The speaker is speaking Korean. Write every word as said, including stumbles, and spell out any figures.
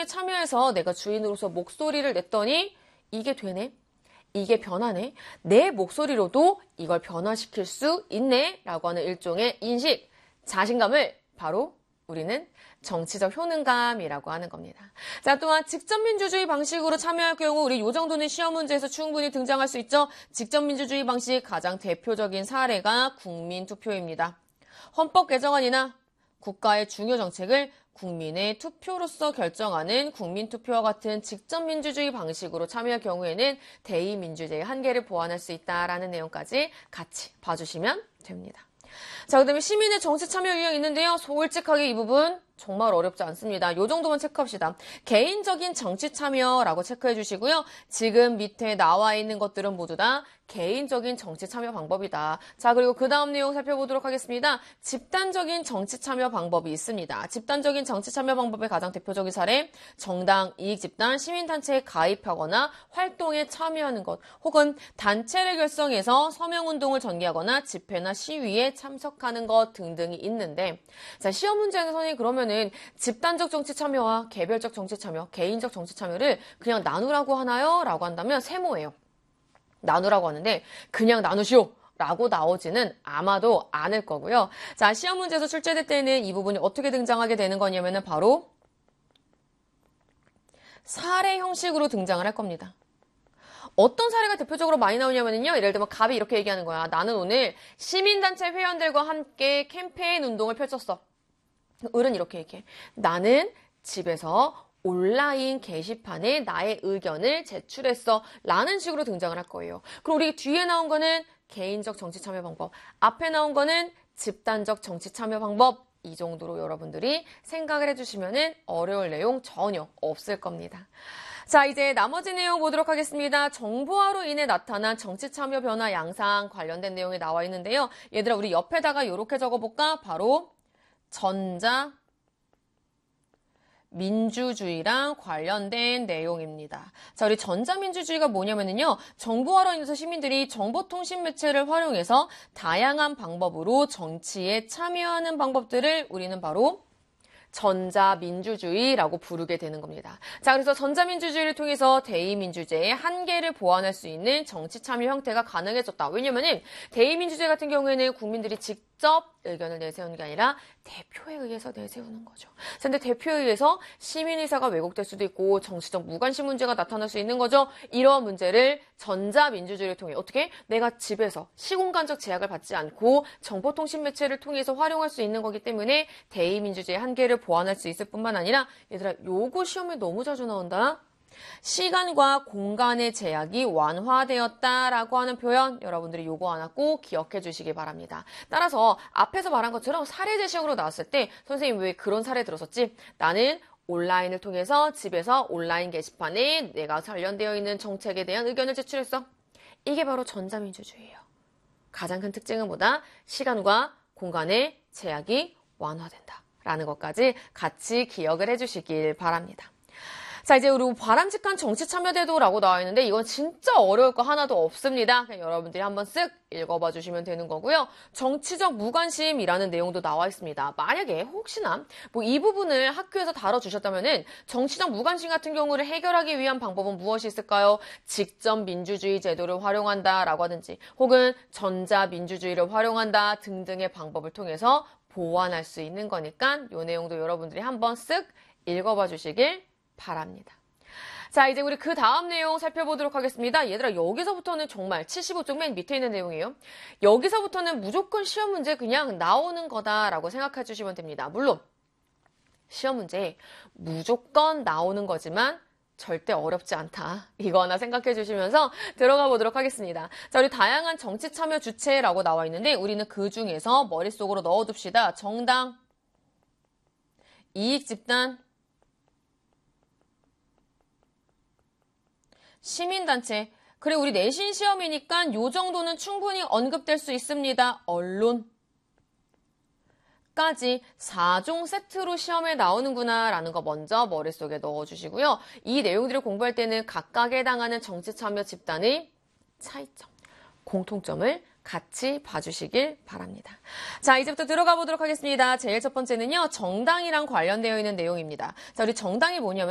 활동에 참여해서 내가 주인으로서 목소리를 냈더니 이게 되네? 이게 변하네? 내 목소리로도 이걸 변화시킬 수 있네? 라고 하는 일종의 인식, 자신감을 바로 우리는 정치적 효능감이라고 하는 겁니다. 자, 또한 직접민주주의 방식으로 참여할 경우 우리 요 정도는 시험 문제에서 충분히 등장할 수 있죠. 직접민주주의 방식 가장 대표적인 사례가 국민투표입니다. 헌법 개정안이나 국가의 중요 정책을 국민의 투표로서 결정하는 국민투표와 같은 직접민주주의 방식으로 참여할 경우에는 대의민주제의 한계를 보완할 수 있다라는 내용까지 같이 봐주시면 됩니다. 자, 그 다음에 시민의 정치 참여 유형이 있는데요. 솔직하게 이 부분 정말 어렵지 않습니다. 요 정도만 체크합시다. 개인적인 정치 참여라고 체크해 주시고요. 지금 밑에 나와 있는 것들은 모두 다 개인적인 정치 참여 방법이다. 자, 그리고 그 다음 내용 살펴보도록 하겠습니다. 집단적인 정치 참여 방법이 있습니다. 집단적인 정치 참여 방법의 가장 대표적인 사례, 정당, 이익집단, 시민단체에 가입하거나 활동에 참여하는 것, 혹은 단체를 결성해서 서명운동을 전개하거나 집회나 시위에 참석하는 것 등등이 있는데, 자, 시험 문제는 선생님 그러면은 집단적 정치 참여와 개별적 정치 참여, 개인적 정치 참여를 그냥 나누라고 하나요? 라고 한다면 세모예요. 나누라고 하는데 그냥 나누시오 라고 나오지는 아마도 않을 거고요. 자, 시험 문제에서 출제될 때는 이 부분이 어떻게 등장하게 되는 거냐면은 바로 사례 형식으로 등장을 할 겁니다. 어떤 사례가 대표적으로 많이 나오냐면요. 예를 들면 갑이 이렇게 얘기하는 거야. 나는 오늘 시민단체 회원들과 함께 캠페인 운동을 펼쳤어. 을은 이렇게 얘기해. 나는 집에서 온라인 게시판에 나의 의견을 제출했어 라는 식으로 등장을 할 거예요. 그럼 우리 뒤에 나온 거는 개인적 정치 참여 방법, 앞에 나온 거는 집단적 정치 참여 방법, 이 정도로 여러분들이 생각을 해주시면 어려울 내용 전혀 없을 겁니다. 자, 이제 나머지 내용 보도록 하겠습니다. 정보화로 인해 나타난 정치 참여 변화 양상 관련된 내용이 나와 있는데요. 얘들아, 우리 옆에다가 이렇게 적어볼까? 바로 전자 민주주의랑 관련된 내용입니다. 자, 우리 전자민주주의가 뭐냐면요. 정보화로 인해서 시민들이 정보통신 매체를 활용해서 다양한 방법으로 정치에 참여하는 방법들을 우리는 바로 전자민주주의라고 부르게 되는 겁니다. 자, 그래서 전자민주주의를 통해서 대의민주제의 한계를 보완할 수 있는 정치 참여 형태가 가능해졌다. 왜냐면은 대의민주제 같은 경우에는 국민들이 직접 의견을 내세우는 게 아니라 대표에 의해서 내세우는 거죠. 그런데 대표에 의해서 시민의사가 왜곡될 수도 있고 정치적 무관심 문제가 나타날 수 있는 거죠. 이러한 문제를 전자민주주의를 통해 어떻게 내가 집에서 시공간적 제약을 받지 않고 정보통신 매체를 통해서 활용할 수 있는 거기 때문에 대의민주주의의 한계를 보완할 수 있을 뿐만 아니라 얘들아 요거 시험에 너무 자주 나온다. 시간과 공간의 제약이 완화되었다라고 하는 표현 여러분들이 요거 하나 꼭 기억해 주시기 바랍니다. 따라서 앞에서 말한 것처럼 사례 제시형으로 나왔을 때 선생님 왜 그런 사례 들었었지? 나는 온라인을 통해서 집에서 온라인 게시판에 내가 관련되어 있는 정책에 대한 의견을 제출했어. 이게 바로 전자민주주의예요. 가장 큰 특징은 뭐다? 시간과 공간의 제약이 완화된다. 라는 것까지 같이 기억을 해주시길 바랍니다. 자, 이제 우리 바람직한 정치 참여제도라고 나와 있는데 이건 진짜 어려울 거 하나도 없습니다. 그냥 여러분들이 한번 쓱 읽어봐 주시면 되는 거고요. 정치적 무관심이라는 내용도 나와 있습니다. 만약에 혹시나 뭐 이 부분을 학교에서 다뤄주셨다면은 정치적 무관심 같은 경우를 해결하기 위한 방법은 무엇이 있을까요? 직접 민주주의 제도를 활용한다라고 하든지 혹은 전자민주주의를 활용한다 등등의 방법을 통해서 보완할 수 있는 거니까 이 내용도 여러분들이 한번 쓱 읽어봐 주시길 바랍니다. 자, 이제 우리 그 다음 내용 살펴보도록 하겠습니다. 얘들아, 여기서부터는 정말 칠십오 쪽 맨 밑에 있는 내용이에요. 여기서부터는 무조건 시험 문제 그냥 나오는 거다라고 생각해 주시면 됩니다. 물론 시험 문제 무조건 나오는 거지만 절대 어렵지 않다. 이거 하나 생각해 주시면서 들어가 보도록 하겠습니다. 자, 우리 다양한 정치 참여 주체라고 나와 있는데 우리는 그 중에서 머릿속으로 넣어둡시다. 정당, 이익집단, 시민단체, 그리고 우리 내신 시험이니까 요 정도는 충분히 언급될 수 있습니다. 언론, 까지 사 종 세트로 시험에 나오는구나 라는 거 먼저 머릿속에 넣어주시고요. 이 내용들을 공부할 때는 각각에 해당하는 정치 참여 집단의 차이점, 공통점을 같이 봐주시길 바랍니다. 자, 이제부터 들어가 보도록 하겠습니다. 제일 첫 번째는요, 정당이랑 관련되어 있는 내용입니다. 자, 우리 정당이 뭐냐면